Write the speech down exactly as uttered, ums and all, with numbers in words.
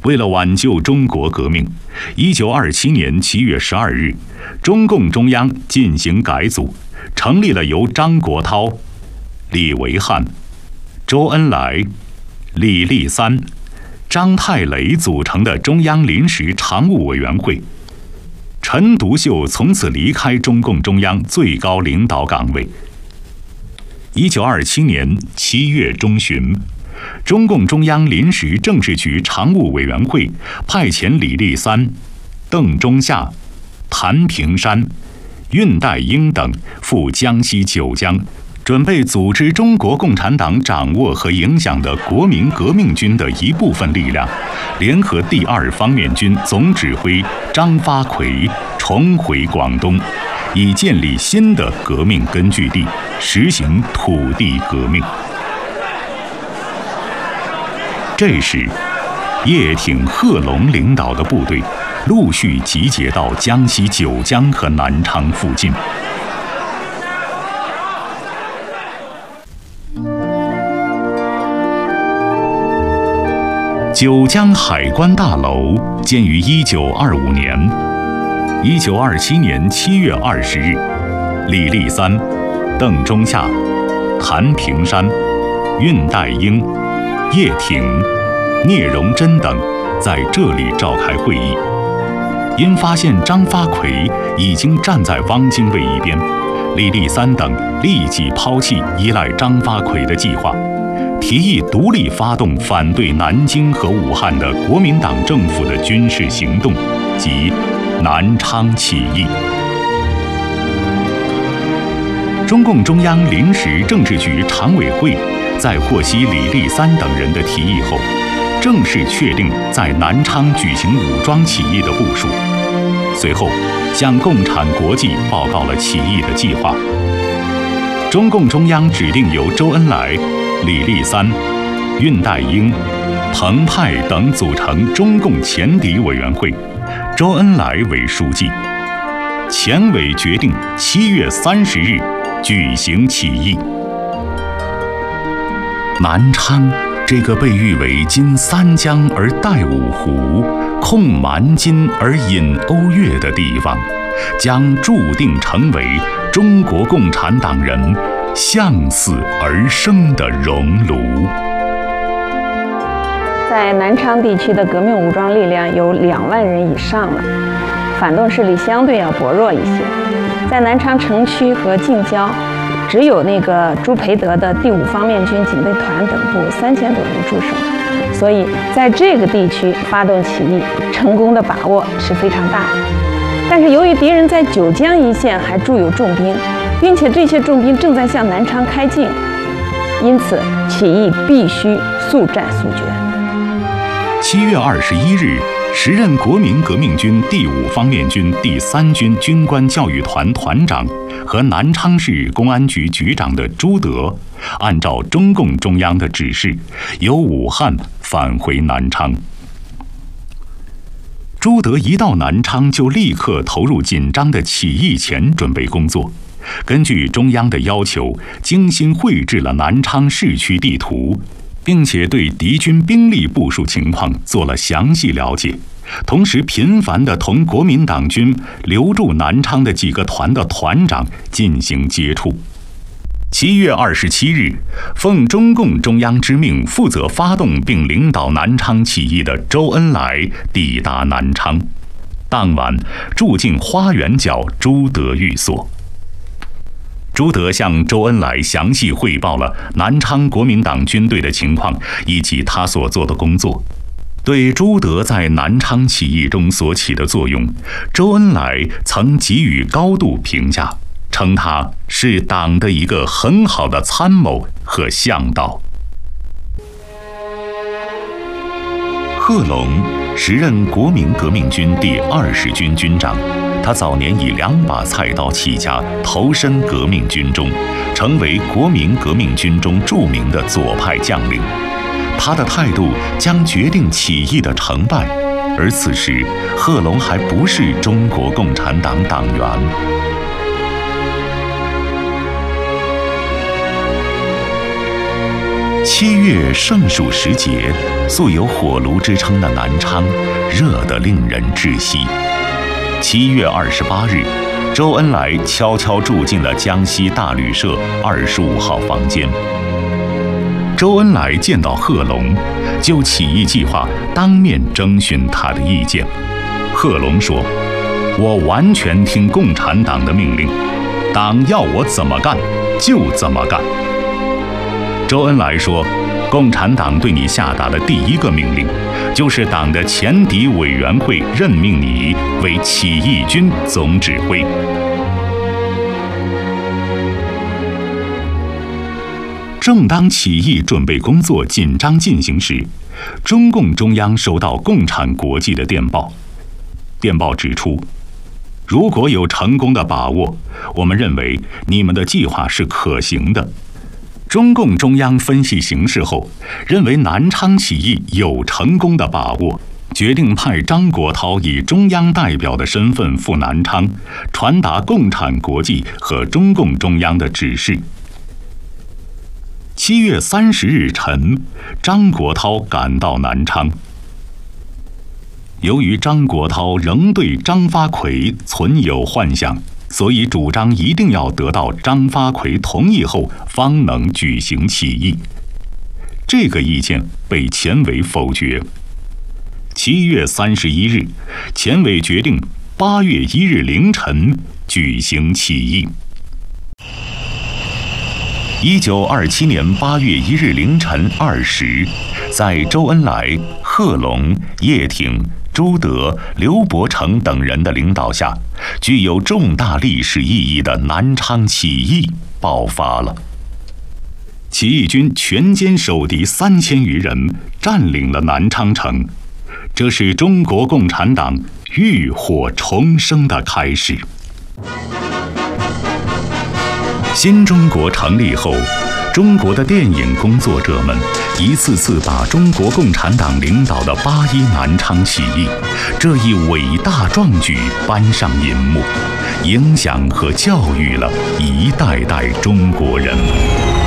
为了挽救中国革命，一九二七年七月十二日，中共中央进行改组，成立了由张国焘、李维汉、周恩来、李立三、张太雷组成的中央临时常务委员会。陈独秀从此离开中共中央最高领导岗位。一九二七年七月中旬，中共中央临时政治局常务委员会派遣李立三、邓中夏、谭平山、恽代英等赴江西九江，准备组织中国共产党掌握和影响的国民革命军的一部分力量，联合第二方面军总指挥张发奎重回广东，以建立新的革命根据地，实行土地革命。这时，叶挺、贺龙领导的部队陆续集结到江西九江和南昌附近。九江海关大楼建于一九二五年。一九二七年七月二十日，李立三、邓中夏、谭平山、恽代英、叶挺、聂荣臻等在这里召开会议。因发现张发奎已经站在汪精卫一边，李立三等立即抛弃依赖张发奎的计划，提议独立发动反对南京和武汉的国民党政府的军事行动，即南昌起义。中共中央临时政治局常委会在获悉李立三等人的提议后，正式确定在南昌举行武装起义的部署。随后，向共产国际报告了起义的计划。中共中央指定由周恩来、李立三、恽代英、彭湃等组成中共前敌委员会，周恩来为书记。前委决定七月三十日举行起义。南昌这个被誉为今三江而带五湖，控蛮金而引瓯越的地方，将注定成为中国共产党人向死而生的熔炉。 在南昌地区的革命武装力量有两万人以上了，反动势力相对要薄弱一些。在南昌城区和近郊，只有那个朱培德的第五方面军警备团等部三千多人驻守，所以在这个地区发动起义成功的把握是非常大的。但是由于敌人在九江一线还驻有重兵，并且这些重兵正在向南昌开进，因此起义必须速战速决。 七月二十一日，时任国民革命军第五方面军第三军军官教育团团长和南昌市公安局局长的朱德，按照中共中央的指示，由武汉返回南昌。朱德一到南昌，就立刻投入紧张的起义前准备工作。根据中央的要求，精心绘制了南昌市区地图，并且对敌军兵力部署情况做了详细了解，同时频繁地同国民党军留驻南昌的几个团的团长进行接触。七月二十七日，奉中共中央之命，负责发动并领导南昌起义的周恩来抵达南昌，当晚住进花园角朱德寓所。朱德向周恩来详细汇报了南昌国民党军队的情况以及他所做的工作。对朱德在南昌起义中所起的作用，周恩来曾给予高度评价，称他是党的一个很好的参谋和向导。贺龙时任国民革命军第二十军军长，他早年以两把菜刀起家，投身革命军中，成为国民革命军中著名的左派将领。他的态度将决定起义的成败，而此时贺龙还不是中国共产党党员。 七月盛暑时节，素有火炉之称的南昌，热得令人窒息。七月二十八日，周恩来悄悄住进了江西大旅社二十五号房间。周恩来见到贺龙，就起义计划当面征询他的意见。贺龙说：“我完全听共产党的命令，党要我怎么干就怎么干。”周恩来说：“共产党对你下达的第一个命令，就是党的前敌委员会任命你为起义军总指挥。”正当起义准备工作紧张进行时，中共中央收到共产国际的电报。电报指出，如果有成功的把握，我们认为你们的计划是可行的。中共中央分析形势后，认为南昌起义有成功的把握，决定派张国焘以中央代表的身份赴南昌，传达共产国际和中共中央的指示。七月三十日晨，张国焘赶到南昌。由于张国焘仍对张发奎存有幻想，所以主张一定要得到张发奎同意后方能举行起义。这个意见被前委否决。七月三十一日，前委决定八月一日凌晨举行起义。一九二七年八月一日凌晨二时，在周恩来、贺龙、叶挺、朱德、刘伯承等人的领导下，具有重大历史意义的南昌起义爆发了。起义军全歼守敌三千余人，占领了南昌城，这是中国共产党浴火重生的开始。新中国成立后，中国的电影工作者们一次次把中国共产党领导的八一南昌起义这一伟大壮举搬上银幕，影响和教育了一代代中国人。